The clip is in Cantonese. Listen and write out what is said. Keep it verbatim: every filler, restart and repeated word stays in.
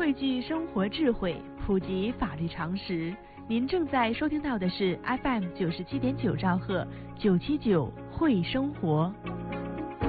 汇聚生活智慧，普及法律常识。您正在收听到的是 F M 九十七点九兆赫九七九会生活。